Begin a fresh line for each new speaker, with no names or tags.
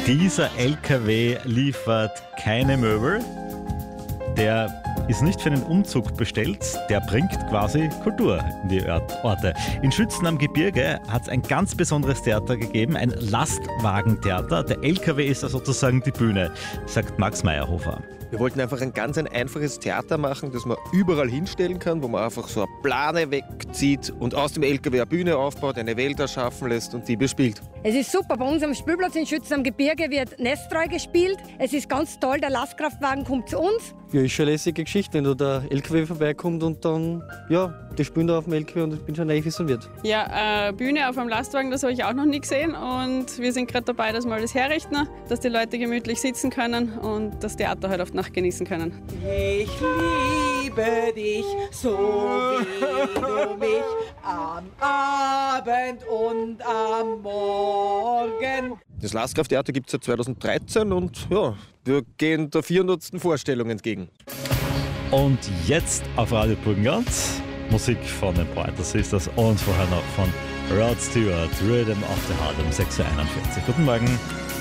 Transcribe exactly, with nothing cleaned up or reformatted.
Dieser L K W liefert keine Möbel. Der ist nicht für einen Umzug bestellt, der bringt quasi Kultur in die Orte. In Schützen am Gebirge hat es ein ganz besonderes Theater gegeben, ein Lastwagentheater. Der L K W ist da sozusagen die Bühne, sagt Max Meyerhofer.
Wir wollten einfach ein ganz ein einfaches Theater machen, das man überall hinstellen kann, wo man einfach so eine Plane wegzieht und aus dem L K W eine Bühne aufbaut, eine Welt erschaffen lässt und die bespielt.
Es ist super, bei uns am Spielplatz in Schützen am Gebirge wird Nesttreu gespielt. Es ist ganz toll, der Lastkraftwagen kommt zu uns.
Ja, ist schon eine lässige Geschichte, wenn da der L K W vorbeikommt und dann, ja, die spielen da auf dem L K W und ich bin schon neifissioniert.
Ja, äh, Bühne auf einem Lastwagen, das habe ich auch noch nie gesehen und wir sind gerade dabei, das mal das herrichten, dass die Leute gemütlich sitzen können und das Theater halt auf die Nacht genießen können.
Ich liebe dich, so wie du mich am Abend und am Morgen.
Das Lastkrafttheater gibt es seit zweitausenddreizehn und ja, wir gehen der vierhundertsten Vorstellung entgegen.
Und jetzt auf Radio Burgenland Musik von den Pointer Sisters und vorher noch von Rod Stewart, Rhythm of the Heart um sechs Uhr einundvierzig. Guten Morgen.